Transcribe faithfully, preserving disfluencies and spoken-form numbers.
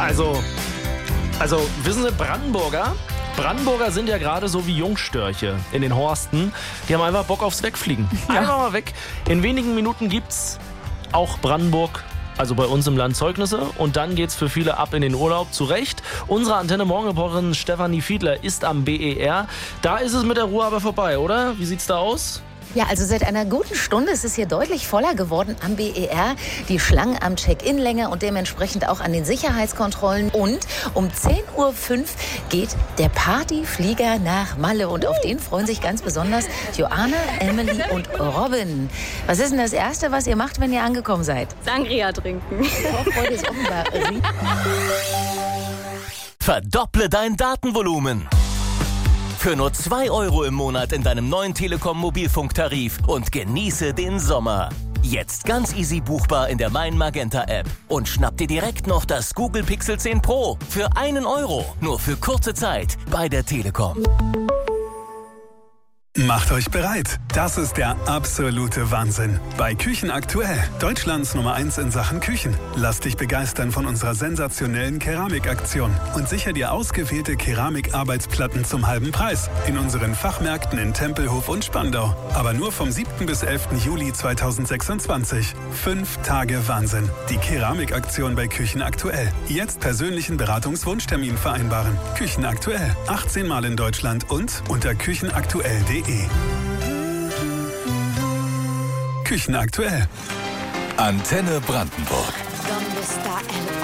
Also, also wissen Sie, Brandenburger? Brandenburger sind ja gerade so wie Jungstörche in den Horsten. Die haben einfach Bock aufs Wegfliegen. Einfach mal weg. In wenigen Minuten gibt's auch Brandenburg, also bei uns im Land, Zeugnisse. Und dann geht's für viele ab in den Urlaub. Zu Recht. Unsere Antenne-Morgen-Reporterin Stefanie Fiedler ist am B E R. Da ist es mit der Ruhe aber vorbei, oder? Wie sieht's da aus? Ja, also seit einer guten Stunde ist es hier deutlich voller geworden am B E R. Die Schlangen am Check-in länger und dementsprechend auch an den Sicherheitskontrollen. Und um zehn Uhr fünf geht der Partyflieger nach Malle. Und auf den freuen sich ganz besonders Joanna, Emily und Robin. Was ist denn das Erste, was ihr macht, wenn ihr angekommen seid? Sangria trinken. Vorfreude ist offenbar riesig. Verdopple dein Datenvolumen. Für nur zwei Euro im Monat in deinem neuen Telekom-Mobilfunktarif und genieße den Sommer. Jetzt ganz easy buchbar in der Mein Magenta App. Und schnapp dir direkt noch das Google Pixel zehn Pro für einen Euro. Nur für kurze Zeit bei der Telekom. Macht euch bereit. Das ist der absolute Wahnsinn. Bei Küchen aktuell. Deutschlands Nummer eins in Sachen Küchen. Lass dich begeistern von unserer sensationellen Keramikaktion und sicher dir ausgewählte Keramikarbeitsplatten zum halben Preis. In unseren Fachmärkten in Tempelhof und Spandau. Aber nur vom siebten bis elften Juli zweitausendsechsundzwanzig. Fünf Tage Wahnsinn. Die Keramikaktion bei Küchen aktuell. Jetzt persönlichen Beratungswunschtermin vereinbaren. Küchen aktuell. achtzehn Mal in Deutschland und unter küchenaktuell punkt de. Küchen aktuell. Antenne Brandenburg. ¿Dónde está el